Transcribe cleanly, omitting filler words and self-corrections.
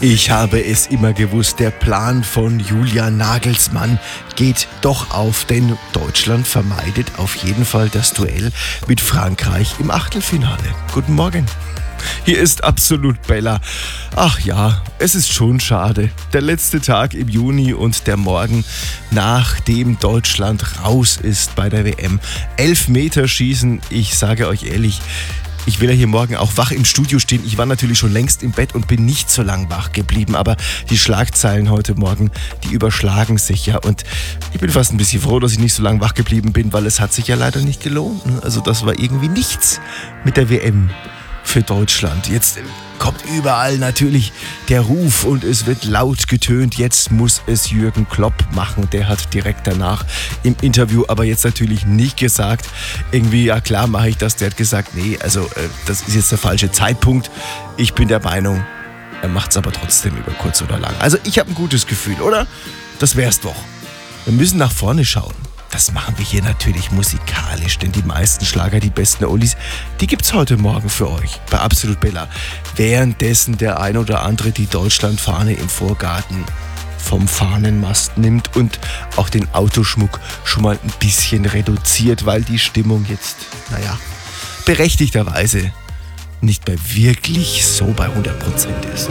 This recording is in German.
Ich habe es immer gewusst, der Plan von Julian Nagelsmann geht doch auf, denn Deutschland vermeidet auf jeden Fall das Duell mit Frankreich im Achtelfinale. Guten Morgen. Hier ist Absolut Bella. Ach ja, es ist schon schade. Der letzte Tag im Juni und der Morgen, nachdem Deutschland raus ist bei der WM. Elfmeterschießen, ich sage euch ehrlich, ich will ja hier morgen auch wach im Studio stehen. Ich war natürlich schon längst im Bett und bin nicht so lang wach geblieben. Aber die Schlagzeilen heute Morgen, die überschlagen sich ja. Und ich bin fast ein bisschen froh, dass ich nicht so lang wach geblieben bin, weil es hat sich ja leider nicht gelohnt. Also das war irgendwie nichts mit der WM für Deutschland. Jetzt kommt überall natürlich der Ruf und es wird laut getönt. Jetzt muss es Jürgen Klopp machen. Der hat direkt danach im Interview aber jetzt natürlich nicht gesagt, irgendwie, ja klar mache ich das. Der hat gesagt, nee, also das ist jetzt der falsche Zeitpunkt. Ich bin der Meinung, er macht es aber trotzdem über kurz oder lang. Also ich habe ein gutes Gefühl, oder? Das wär's doch. Wir müssen nach vorne schauen. Das machen wir hier natürlich musikalisch, denn die meisten Schlager, die besten Oldies, die gibt's heute Morgen für euch bei Absolut Bella. Währenddessen der ein oder andere die Deutschlandfahne im Vorgarten vom Fahnenmast nimmt und auch den Autoschmuck schon mal ein bisschen reduziert, weil die Stimmung jetzt, berechtigterweise nicht mehr wirklich so bei 100% ist.